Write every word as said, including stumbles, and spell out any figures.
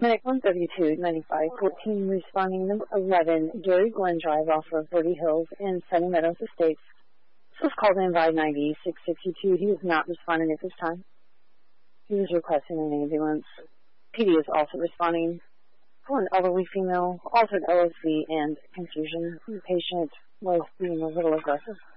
Medic one thirty-two ninety-five fourteen responding to eleven Gary Glen Drive off of Verde Hills in Sunny Meadows Estates. This was called in by ninety-six sixty-two. He is not responding at this time. He was requesting an ambulance. P D is also responding for an elderly female, altered L S D and confusion. The patient was being a little aggressive.